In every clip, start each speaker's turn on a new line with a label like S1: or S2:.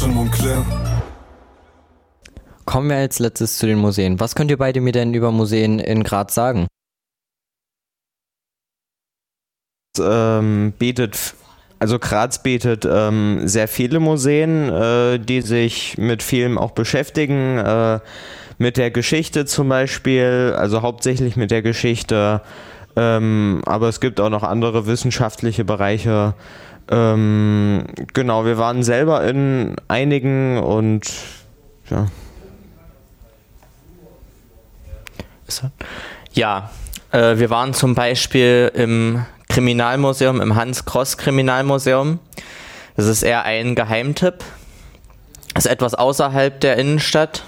S1: Flasche Montclair.
S2: Kommen wir als letztes zu den Museen. Was könnt ihr beide mir denn über Museen in Graz sagen?
S3: Graz bietet sehr viele Museen, die sich mit Film auch beschäftigen, mit der Geschichte zum Beispiel, also hauptsächlich mit der Geschichte, aber es gibt auch noch andere wissenschaftliche Bereiche. Genau, wir waren selber in einigen und ja.
S4: Ja, wir waren zum Beispiel im Kriminalmuseum, im Hans-Kross-Kriminalmuseum. Das ist eher ein Geheimtipp. Das ist etwas außerhalb der Innenstadt.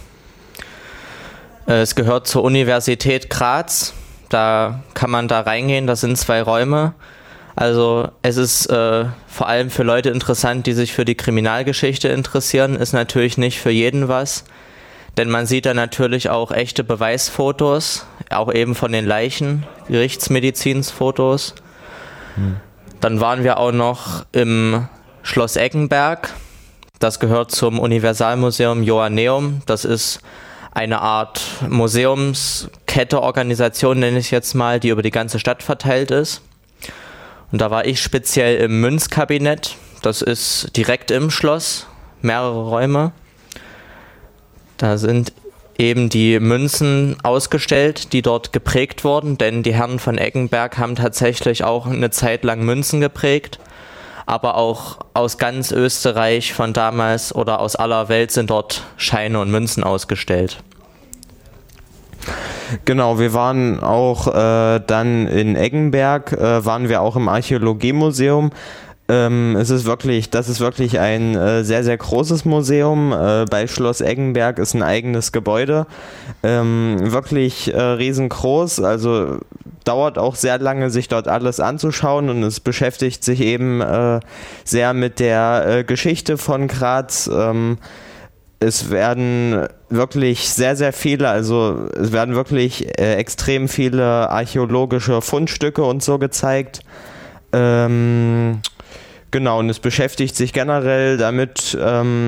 S4: Es gehört zur Universität Graz. Da kann man da reingehen, das sind 2 Räume. Also es ist vor allem für Leute interessant, die sich für die Kriminalgeschichte interessieren. Ist natürlich nicht für jeden was. Denn man sieht da natürlich auch echte Beweisfotos, auch eben von den Leichen, Gerichtsmedizinsfotos. Dann waren wir auch noch im Schloss Eggenberg. Das gehört zum Universalmuseum Joanneum. Das ist eine Art Museumskette, Organisation, nenne ich jetzt mal, die über die ganze Stadt verteilt ist. Und da war ich speziell im Münzkabinett. Das ist direkt im Schloss, mehrere Räume. Da sind eben die Münzen ausgestellt, die dort geprägt wurden, denn die Herren von Eggenberg haben tatsächlich auch eine Zeit lang Münzen geprägt, aber auch aus ganz Österreich von damals oder aus aller Welt sind dort Scheine und Münzen ausgestellt.
S3: Genau, wir waren auch dann in Eggenberg, waren wir auch im Archäologiemuseum. Das ist wirklich ein sehr, sehr großes Museum. Bei Schloss Eggenberg ist ein eigenes Gebäude. Wirklich riesengroß, also dauert auch sehr lange, sich dort alles anzuschauen, und es beschäftigt sich eben sehr mit der Geschichte von Graz. Es werden wirklich sehr, sehr viele, also es werden wirklich extrem viele archäologische Fundstücke und so gezeigt. Genau, und es beschäftigt sich generell damit,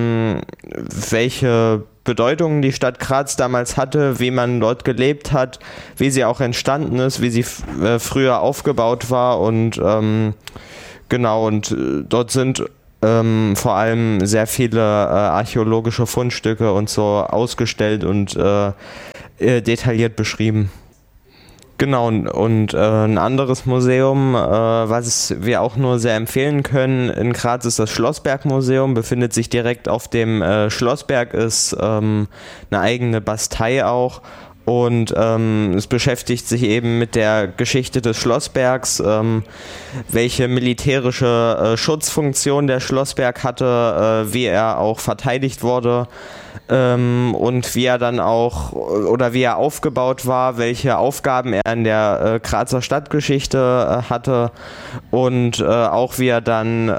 S3: welche Bedeutung die Stadt Graz damals hatte, wie man dort gelebt hat, wie sie auch entstanden ist, wie sie früher aufgebaut war, und genau, und dort sind vor allem sehr viele archäologische Fundstücke und so ausgestellt und detailliert beschrieben. Genau, und ein anderes Museum, was wir auch nur sehr empfehlen können in Graz, ist das Schlossberg-Museum, befindet sich direkt auf dem Schlossberg, ist eine eigene Bastei auch, und es beschäftigt sich eben mit der Geschichte des Schlossbergs, welche militärische Schutzfunktion der Schlossberg hatte, wie er auch verteidigt wurde. Und wie er dann auch, oder wie er aufgebaut war, welche Aufgaben er in der Grazer Stadtgeschichte hatte, und auch wie er dann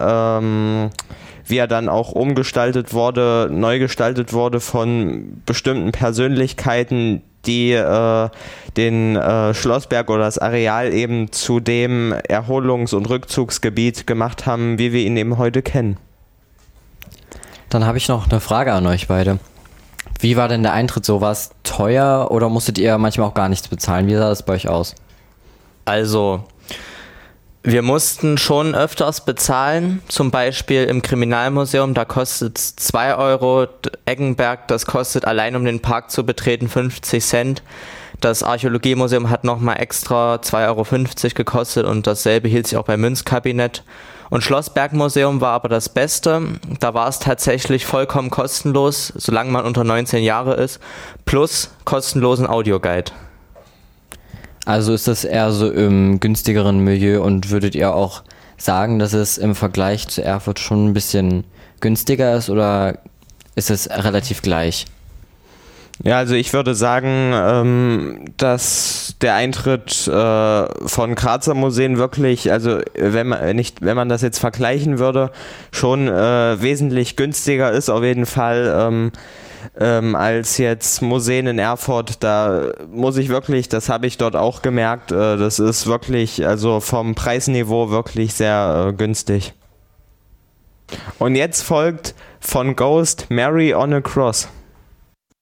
S3: auch neu gestaltet wurde von bestimmten Persönlichkeiten, die den Schlossberg oder das Areal eben zu dem Erholungs- und Rückzugsgebiet gemacht haben, wie wir ihn eben heute kennen.
S2: Dann habe ich noch eine Frage an euch beide. Wie war denn der Eintritt so? War es teuer oder musstet ihr manchmal auch gar nichts bezahlen? Wie sah das bei euch aus?
S4: Also, wir mussten schon öfters bezahlen. Zum Beispiel im Kriminalmuseum, da kostet es 2 Euro. Eggenberg, das kostet allein, um den Park zu betreten, 50 Cent. Das Archäologiemuseum hat nochmal extra 2,50 Euro gekostet, und dasselbe hielt sich auch beim Münzkabinett. Und Schlossbergmuseum war aber das Beste. Da war es tatsächlich vollkommen kostenlos, solange man unter 19 Jahre ist, plus kostenlosen Audioguide.
S2: Also ist das eher so im günstigeren Milieu, und würdet ihr auch sagen, dass es im Vergleich zu Erfurt schon ein bisschen günstiger ist, oder ist es relativ gleich?
S3: Ja, also ich würde sagen, dass der Eintritt von Grazer Museen wirklich, also wenn man das jetzt vergleichen würde, schon wesentlich günstiger ist, auf jeden Fall, als jetzt Museen in Erfurt. Da muss ich wirklich, das habe ich dort auch gemerkt, das ist wirklich, also vom Preisniveau wirklich sehr günstig. Und jetzt folgt von Ghost, Mary on a Cross.